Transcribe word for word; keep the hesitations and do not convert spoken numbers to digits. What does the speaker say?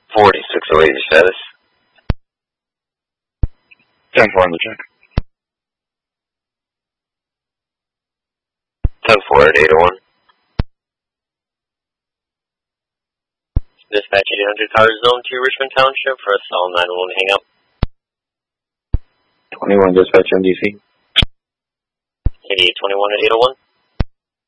forty-six oh eight, your status. ten four on the check. ten four at eight oh one. Dispatch eight hundred Car Zone to Richmond Township for a cell nine one one hangout. twenty-one dispatch M D C. eighty-eight twenty-one at eight oh one.